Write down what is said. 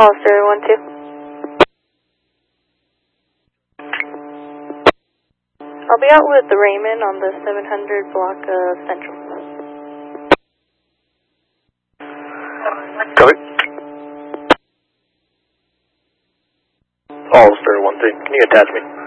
Hollister 1-2. I'll be out with the Raymond on the 700 block of Central. Copy. Hollister 1-3. Can you attach me?